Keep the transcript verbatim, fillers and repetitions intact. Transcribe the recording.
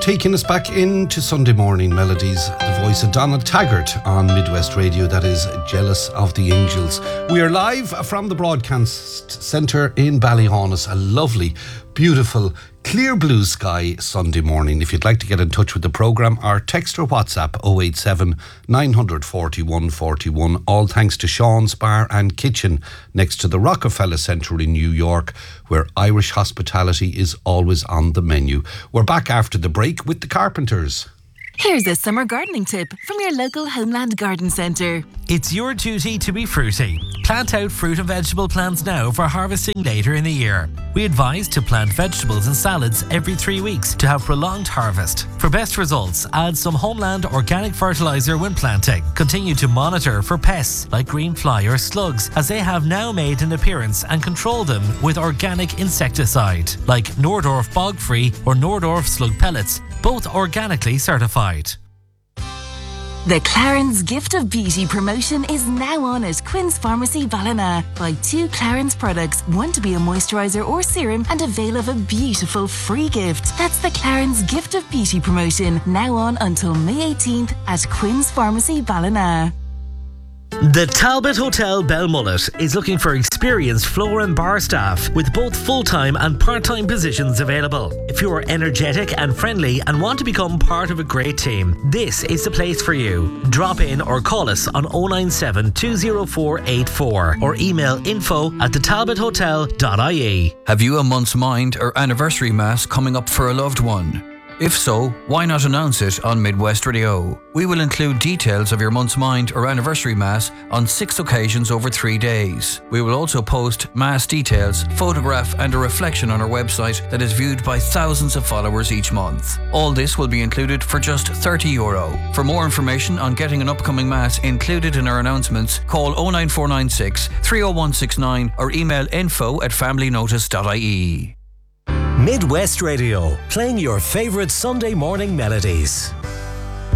Taking us back into Sunday morning melodies, the voice of Donna Taggart on Midwest Radio, that is Jealous of the Angels. We are live from the Broadcast Centre in Ballyhaunis, a lovely, beautiful, clear blue sky Sunday morning. If you'd like to get in touch with the programme, our text or WhatsApp oh eight seven, nine four one, four one, all thanks to Sean's Bar and Kitchen next to the Rockefeller Centre in New York, where Irish hospitality is always on the menu. We're back after the break with the Carpenters. Here's a summer gardening tip from your local Homeland Garden Centre. It's your duty to be fruity. Plant out fruit and vegetable plants now for harvesting later in the year. We advise to plant vegetables and salads every three weeks to have prolonged harvest. For best results, add some Homeland organic fertiliser when planting. Continue to monitor for pests like green fly or slugs, as they have now made an appearance, and control them with organic insecticide like Nordorf Bog Free or Nordorf Slug Pellets, both organically certified. The Clarence Gift of Beauty promotion is now on at Quinn's Pharmacy Ballina. Buy two Clarence products, one to be a moisturiser or serum, and avail of a beautiful free gift. That's the Clarence Gift of Beauty promotion, now on until May eighteenth at Quinn's Pharmacy Ballina. The Talbot Hotel Belmullet is looking for experienced floor and bar staff with both full-time and part-time positions available. If you are energetic and friendly and want to become part of a great team, this is the place for you. Drop in or call us on oh nine seven, two oh four eight four or email info at the talbot hotel dot I E. Have you a month's mind or anniversary mass coming up for a loved one? If so, why not announce it on Midwest Radio? We will include details of your month's mind or anniversary mass on six occasions over three days. We will also post mass details, photograph and a reflection on our website that is viewed by thousands of followers each month. All this will be included for just thirty euro. For more information on getting an upcoming mass included in our announcements, call oh nine four nine six, three oh one six nine or email info at family notice dot I E. Midwest Radio, playing your favourite Sunday morning melodies.